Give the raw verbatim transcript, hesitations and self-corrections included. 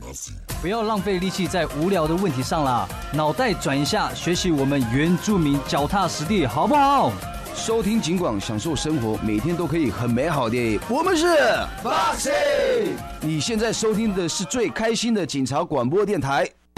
不要浪费力气在无聊的问题上啦，脑袋转一下，学习我们原住民脚踏实地，好不好？ 收听警广，享受生活，每天都可以很美好的。我们是 Foxy， 你现在收听的是最开心的警察广播电台。